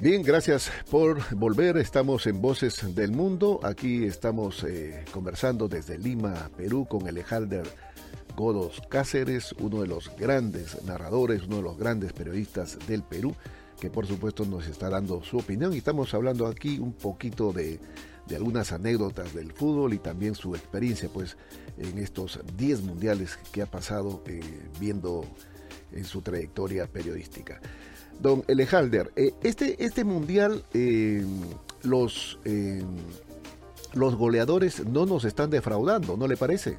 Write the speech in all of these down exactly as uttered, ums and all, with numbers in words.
Bien, gracias por volver. Estamos en Voces del Mundo. Aquí estamos eh, conversando desde Lima, Perú, con Elejalder Godos Cáceres, uno de los grandes narradores, uno de los grandes periodistas del Perú, que por supuesto nos está dando su opinión. Y estamos hablando aquí un poquito de, de algunas anécdotas del fútbol y también su experiencia pues en estos diez mundiales que ha pasado eh, viendo en su trayectoria periodística. Don Elejalder, eh, este, este mundial, eh, los, eh, los goleadores no nos están defraudando, ¿no le parece?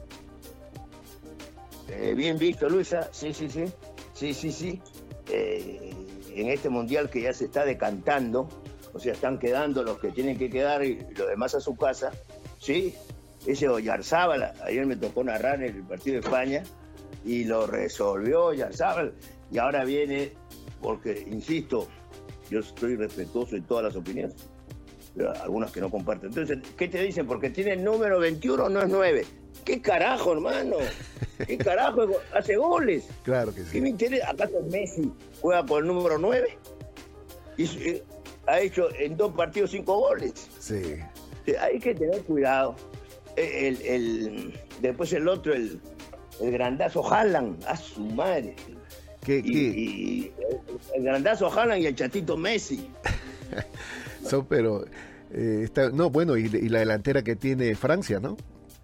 Eh, bien visto, Luisa, sí, sí, sí, sí, sí, sí. Eh, en este mundial que ya se está decantando, o sea, están quedando los que tienen que quedar y los demás a su casa, sí. Ese Oyarzábal, ayer me tocó narrar el partido de España y lo resolvió Oyarzábal, y ahora viene... porque, insisto, yo estoy respetuoso de todas las opiniones, pero algunas que no comparten. Entonces, ¿qué te dicen? Porque tiene el número veintiuno, no es nueve. ¿Qué carajo, hermano? ¿Qué carajo? Hace goles. Claro que sí. ¿Qué me interesa? ¿Acaso Messi juega por el número nueve? Y eh, ha hecho en dos partidos cinco goles. Sí. Hay que tener cuidado. El, el, el, después el otro, el, el grandazo Haaland, a su madre. ¿Qué, y, qué? y el grandazo Haaland y el chatito Messi. Son, pero eh, está, no, bueno, y, y la delantera que tiene Francia, ¿no?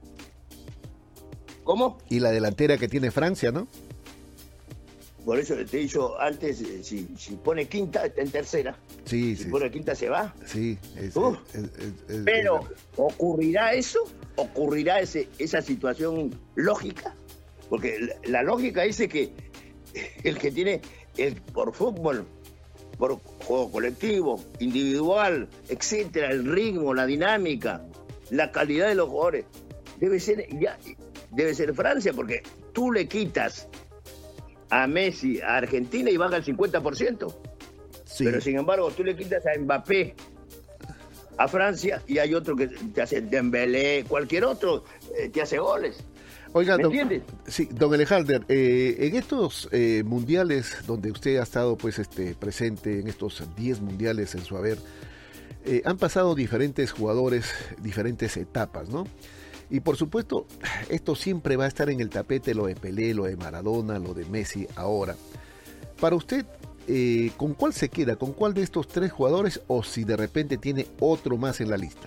¿Cómo? Y la delantera que tiene Francia, ¿no? Por eso te he dicho antes, eh, si, si pone quinta, está en tercera. Sí, si sí. pone quinta, se va. Sí, es, Uf, es, es, es, pero, es, ¿ocurrirá eso? ¿Ocurrirá ese, esa situación lógica? Porque la, la lógica dice que el que tiene, el, por fútbol, por juego colectivo, individual, etcétera, el ritmo, la dinámica, la calidad de los jugadores, debe ser, ya, debe ser Francia, porque tú le quitas a Messi, a Argentina y baja el cincuenta por ciento. Sí. Pero sin embargo, tú le quitas a Mbappé, a Francia, y hay otro que te hace Dembélé, cualquier otro eh, te hace goles. Oiga, ¿Me don, entiendes? Sí, don Elejalder, eh, en estos eh, mundiales donde usted ha estado pues este presente, en estos diez mundiales en su haber, eh, han pasado diferentes jugadores, diferentes etapas, ¿no? Y por supuesto, esto siempre va a estar en el tapete, lo de Pelé, lo de Maradona, lo de Messi ahora. Para usted, eh, ¿con cuál se queda? ¿Con cuál de estos tres jugadores? O si de repente tiene otro más en la lista.